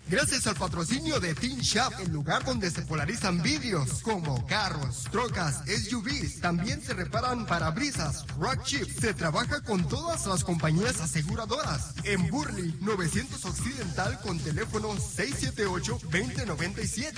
Gracias al patrocinio de Teen Shop, el lugar donde se polarizan vidrios como carros, trocas, SUVs. También se reparan parabrisas, rock chips. Se trabaja con todas las compañías aseguradoras. En Burley, 900 Occidental con teléfono 678-2097.